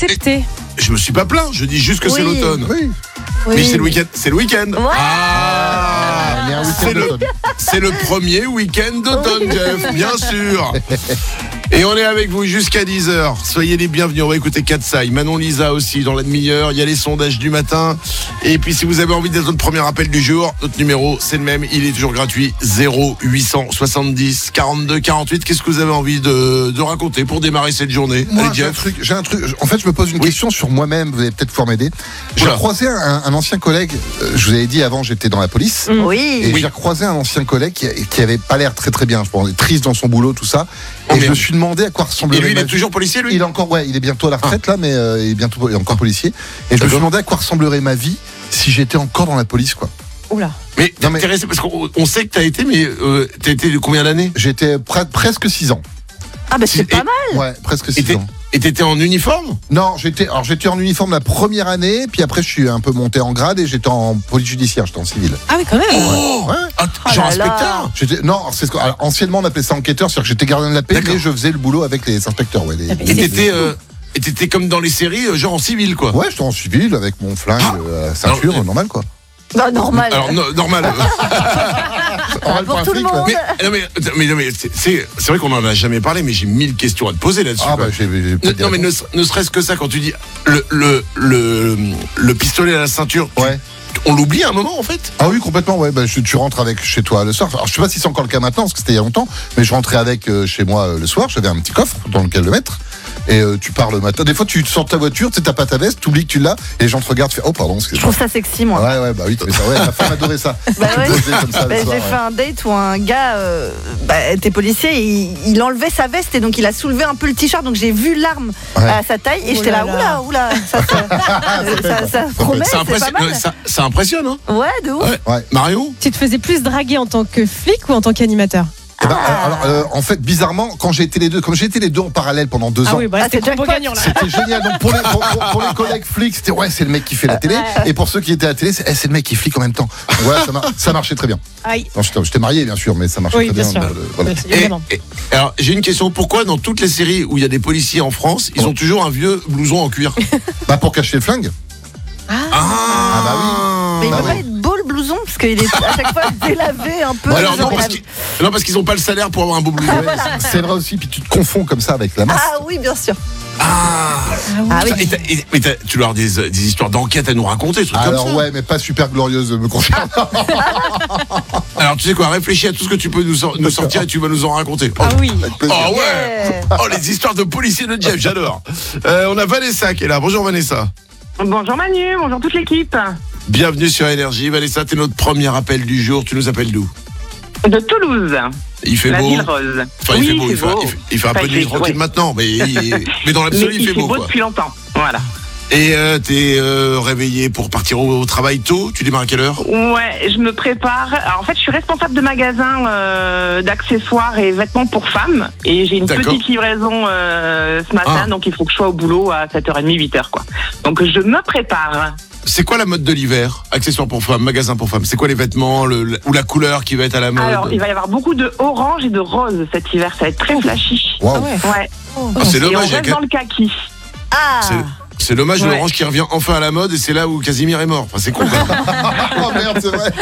accepté. Je me suis pas plaint, je dis juste que c'est l'automne. Oui. Mais c'est le week-end. C'est le week-end. On est un week-end d'automne. C'est le premier week-end d'automne, Jeff, bien sûr. Et on est avec vous jusqu'à 10h. Soyez les bienvenus. On va écouter Katsai, Manon Lisa aussi dans la demi-heure. Il y a les sondages du matin. Et puis si vous avez envie d'être notre premier appel du jour, notre numéro c'est le même. Il est toujours gratuit. 0870 42 48. Qu'est-ce que vous avez envie de raconter pour démarrer cette journée? Moi, Allez, Jeff. j'ai un truc. En fait, je me pose une question sur moi-même. Vous allez peut-être pouvoir m'aider. J'ai Oula. croisé un ancien collègue. Je vous avais dit avant, j'étais dans la police. Oui. Et j'ai recroisé un ancien collègue qui avait pas l'air très très bien. Je pense, triste dans son boulot, tout ça. Oh, Et je merde. me suis demandé à quoi ressemblerait Et lui, il ma est vie. toujours policier, lui? Il est encore, il est bientôt à la retraite là, mais il est encore policier. Et je me suis demandé à quoi ressemblerait ma vie si j'étais encore dans la police, quoi. Oula. Mais t'es Non, mais- intéressé parce qu'on sait que t'as été, mais t'as été de combien d'années? J'étais presque 6 ans. Ah bah c'est Et- pas mal. Ouais, presque 6 ans. Et t'étais en uniforme? Non, j'étais en uniforme la première année, puis après je suis un peu monté en grade et j'étais en police judiciaire, j'étais en civil. Ah oui, quand même. Oh, Ouais. genre là là. inspecteur? Non, alors, anciennement on appelait ça enquêteur, c'est-à-dire que j'étais gardien de la paix, D'accord. mais je faisais le boulot avec les inspecteurs. Ouais, Ah, mais Et t'étais comme dans les séries, genre en civil, quoi. ouais, j'étais en civil avec mon flingue, ceinture, Non, normal quoi. Bah normal. Alors, normal. Normal pour un tout le flic, ouais. monde. Non, mais c'est vrai qu'on en a jamais parlé, mais j'ai 1000 questions à te poser là-dessus. Ah quoi. bah j'ai pas de Non, mais ne serait-ce que ça, quand tu dis le pistolet à la ceinture, Ouais. on l'oublie à un moment en fait. Ah oui, complètement, ouais. Bah, tu rentres avec chez toi le soir. Alors, je sais pas si c'est encore le cas maintenant, parce que c'était il y a longtemps, mais je rentrais avec chez moi le soir. J'avais un petit coffre dans lequel le mettre. Et tu pars le matin. Des fois, tu sors de ta voiture, tu sais, t'as pas ta veste, t'oublies que tu l'as, et les gens te regardent, tu fais oh, pardon, Je excuse-moi. trouve ça sexy moi. Ouais, bah oui, tu fais ça. Ouais, ma femme adorait ça. Bah ouais. Poser comme ça le Bah, soir, j'ai ouais. fait un date où un gars était policier, il enlevait sa veste et donc il a soulevé un peu le t-shirt, donc j'ai vu l'arme Ouais. à sa taille et Oh j'étais là là là. oula ça promet, c'est pas mal. Ça impressionne, hein. Ouais, de ouf. Ouais. Marion? Tu te faisais plus draguer en tant que flic ou en tant qu'animateur? Eh ben, alors, en fait, bizarrement, quand j'ai été les deux, comme j'ai été les deux en parallèle pendant 2 Ah ans. oui, bah Ah, c'était c'est combo jackpot. gagnant là. C'était génial. Donc pour les collègues flics, c'était c'est le mec qui fait la télé. Et pour ceux qui étaient à la télé, c'est le mec qui flic en même temps. Ouais, ça marchait très bien. Aïe. Non, j'étais marié bien sûr, mais ça marchait Oui, très bien bien. sûr. Voilà. Évidemment. Alors, j'ai une question. Pourquoi dans toutes les séries où il y a des policiers en France, ils ont toujours un vieux blouson en cuir? Bah pour cacher le flingue. Ah bah oui. Mais il Bah peut pas ouais. être beau le blouson parce qu'il est à chaque fois délavé un peu. Ouais, Alors non, genre, parce qu'ils n'ont pas le salaire pour avoir un beau blouson. Ouais, c'est vrai aussi. Puis tu te confonds comme ça avec la masse. Ah oui, bien sûr. Ah, Ah oui. Mais tu dois avoir des histoires d'enquête à nous raconter, des trucs Alors comme ça. ouais, mais pas super glorieuse me concernant. Alors tu sais quoi, réfléchis à tout ce que tu peux nous sortir et tu vas nous en raconter. Ah oui. Oh ouais. Oh, les histoires de policiers de Jeff, j'adore. On a Vanessa qui est là. Bonjour Vanessa. Bonjour Manu, bonjour toute l'équipe. Bienvenue sur Énergie. Vanessa, t'es notre premier appel du jour. Tu nous appelles d'où? De Toulouse, Il fait la beau. ville rose. Enfin, il fait beau. Il fait un peu de nuit tranquille maintenant, mais dans l'absolu, il fait beau. Quoi. depuis longtemps, voilà. Et t'es réveillé pour partir au travail tôt. Tu démarres à quelle heure? Ouais, je me prépare. Alors, en fait, je suis responsable de magasin d'accessoires et vêtements pour femmes. Et j'ai une D'accord. petite livraison ce matin, Ah. donc il faut que je sois au boulot à 7h30, 8h, quoi. Donc je me prépare. C'est quoi la mode de l'hiver? Accessoires pour femmes, magasin pour femmes. C'est quoi les vêtements ou la couleur qui va être à la mode? Alors, il va y avoir beaucoup de orange et de rose cet hiver. Ça va être très flashy. Waouh. Ah ouais. Ouais. Ah, c'est Et on dommage. reste dans le kaki. Ah. C'est dommage, Ouais. l'orange qui revient enfin à la mode et c'est là où Casimir est mort. Enfin, c'est con. Quand même. Oh merde, c'est vrai.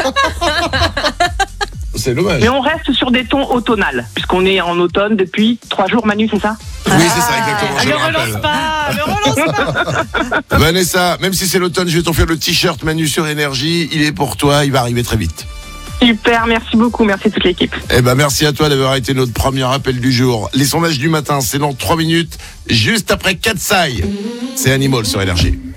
C'est dommage. Mais on reste sur des tons automnales, puisqu'on est en automne depuis 3 jours, Manu, c'est ça? Oui, c'est ça, exactement. Ah, Je le le rappelle. relance pas, le relance pas. Vanessa, même si c'est l'automne, je vais t'offrir le t-shirt Manu sur Énergie. Il est pour toi, il va arriver très vite. Super, merci beaucoup, merci toute l'équipe. Eh ben, merci à toi d'avoir été notre premier appel du jour. Les sondages du matin, c'est dans 3 minutes, juste après Katsai. C'est Animal sur Énergie.